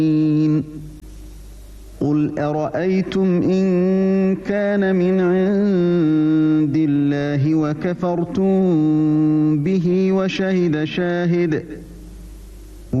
قُلْ أَرَأَيْتُمْ إِنْ كَانَ مِنْ عِنْدِ اللَّهِ وَكَفَرْتُمْ بِهِ